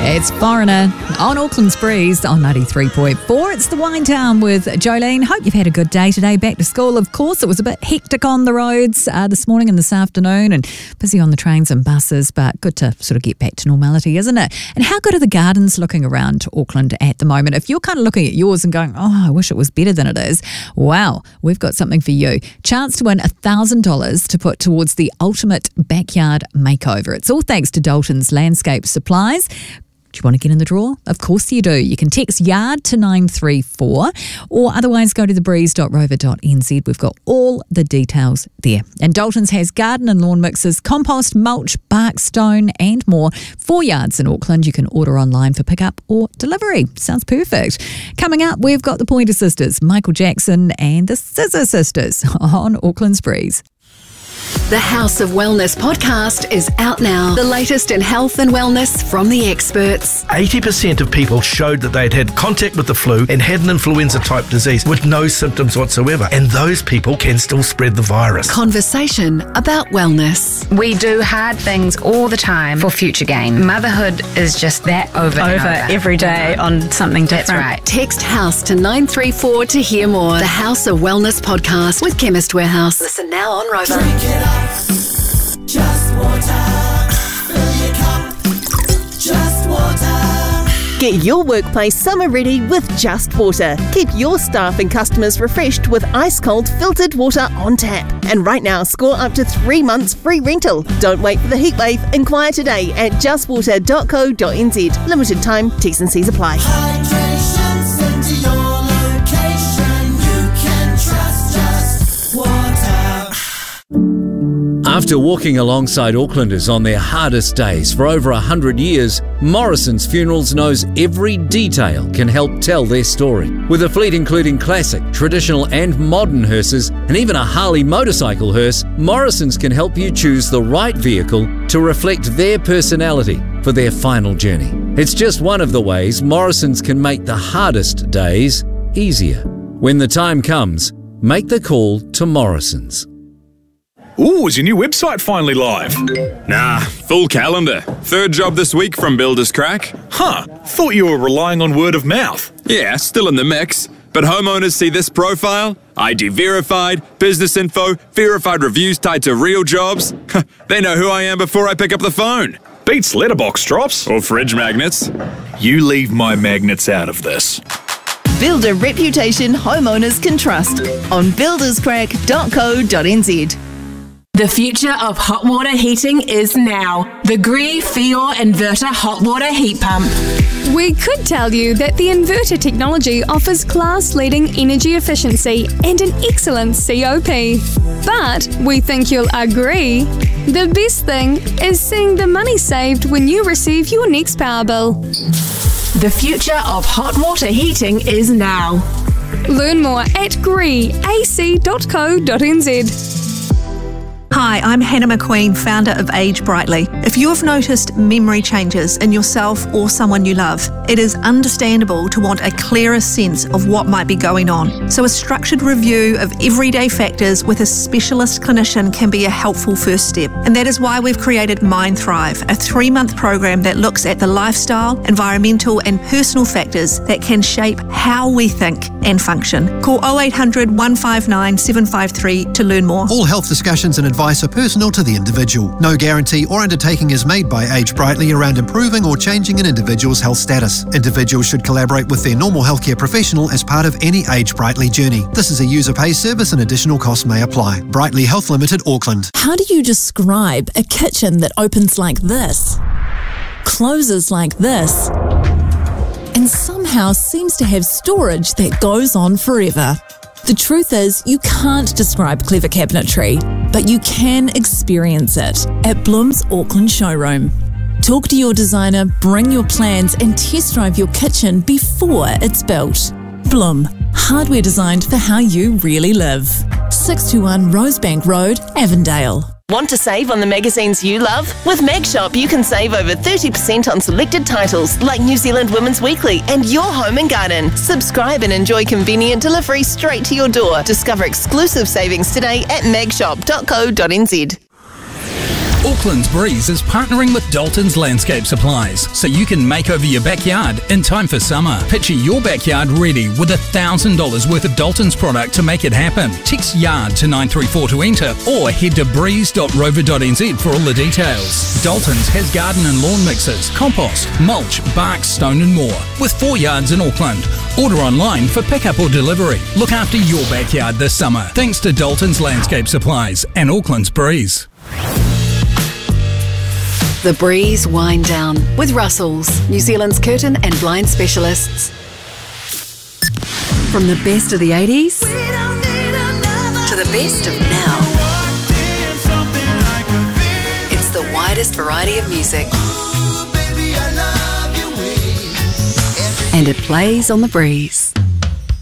It's Foreigner on Auckland's Breeze on 93.4. It's the Wine Town with Jolene. Hope you've had a good day today. Back to school, of course. It was a bit hectic on the roads this morning and this afternoon, and busy on the trains and buses, but good to sort of get back to normality, isn't it? And how good are the gardens looking around Auckland at the moment? If you're kind of looking at yours and going, oh, I wish it was better than it is, wow, we've got something for you. Chance to win $1,000 to put towards the ultimate backyard makeover. It's all thanks to Dalton's Landscape Supplies. Do you want to get in the draw? Of course you do. You can text YARD to 934 or otherwise go to thebreeze.rover.nz. We've got all the details there. And Dalton's has garden and lawn mixes, compost, mulch, bark, stone and more. 4 yards in Auckland. You can order online for pickup or delivery. Sounds perfect. Coming up, we've got the Pointer Sisters, Michael Jackson and the Scissor Sisters on Auckland's Breeze. The House of Wellness podcast is out now. The latest in health and wellness from the experts. 80% of people showed that they'd had contact with the flu and had an influenza-type disease with no symptoms whatsoever. And those people can still spread the virus. Conversation about wellness. We do hard things all the time for future gain. Motherhood is just that over every day on something different. That's right. Text HOUSE to 934 to hear more. The House of Wellness podcast with Chemist Warehouse. Listen now on Rover. Drink it up. Just water. Fill your cup. Just water. Get your workplace summer ready with Just Water. Keep your staff and customers refreshed with ice-cold filtered water on tap. And right now, score up to 3 months free rental. Don't wait for the heatwave. Inquire today at justwater.co.nz. Limited time, T's and C's apply. Hydration sent to your location. You can trust Just Water. After walking alongside Aucklanders on their hardest days for over 100 years, Morrison's Funerals knows every detail can help tell their story. With a fleet including classic, traditional and modern hearses, and even a Harley motorcycle hearse, Morrison's can help you choose the right vehicle to reflect their personality for their final journey. It's just one of the ways Morrison's can make the hardest days easier. When the time comes, make the call to Morrison's. Ooh, is your new website finally live? Nah, full calendar. 3rd job this week from Builders Crack. Huh, thought you were relying on word of mouth. Yeah, still in the mix. But homeowners see this profile, ID verified, business info, verified reviews tied to real jobs. They know who I am before I pick up the phone. Beats letterbox drops. Or fridge magnets. You leave my magnets out of this. Build a reputation homeowners can trust on builderscrack.co.nz. The future of hot water heating is now. The Gree Fior Inverter Hot Water Heat Pump. We could tell you that the inverter technology offers class-leading energy efficiency and an excellent COP. But we think you'll agree, the best thing is seeing the money saved when you receive your next power bill. The future of hot water heating is now. Learn more at greeac.co.nz. Hi, I'm Hannah McQueen, founder of Age Brightly. If you have noticed memory changes in yourself or someone you love, it is understandable to want a clearer sense of what might be going on. So a structured review of everyday factors with a specialist clinician can be a helpful first step. And that is why we've created Mind Thrive, a 3-month program that looks at the lifestyle, environmental and personal factors that can shape how we think and function. Call 0800 159 753 to learn more. All health discussions and advice are personal to the individual. No guarantee or undertaking is made by Age Brightly around improving or changing an individual's health status. Individuals should collaborate with their normal healthcare professional as part of any Age Brightly journey. This is a user-pay service and additional costs may apply. Brightly Health Limited, Auckland. How do you describe a kitchen that opens like this, closes like this, and somehow seems to have storage that goes on forever? The truth is, you can't describe clever cabinetry, but you can experience it at Bloom's Auckland showroom. Talk to your designer, bring your plans and test drive your kitchen before it's built. Bloom, hardware designed for how you really live. 621 Rosebank Road, Avondale. Want to save on the magazines you love? With MagShop, you can save over 30% on selected titles like New Zealand Women's Weekly and Your Home and Garden. Subscribe and enjoy convenient delivery straight to your door. Discover exclusive savings today at magshop.co.nz. Auckland's Breeze is partnering with Dalton's Landscape Supplies so you can make over your backyard in time for summer. Picture your backyard ready with $1,000 worth of Dalton's product to make it happen. Text YARD to 934 to enter or head to breeze.rover.nz for all the details. Dalton's has garden and lawn mixers, compost, mulch, bark, stone and more with 4 yards in Auckland. Order online for pickup or delivery. Look after your backyard this summer thanks to Dalton's Landscape Supplies and Auckland's Breeze. The Breeze Wind Down with Russell's, New Zealand's curtain and blind specialists. From the best of the 80s to the best of now. It's the widest variety of music. And it plays on the Breeze.